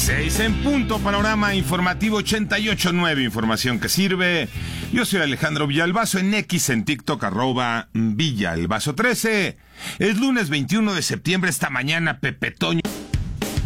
6 en punto, panorama informativo 88.9, información que sirve. Yo soy Alejandro Villalbazo, en X, en TikTok, @Villalbazo13. Es lunes 21 de septiembre, esta mañana Pepe Toño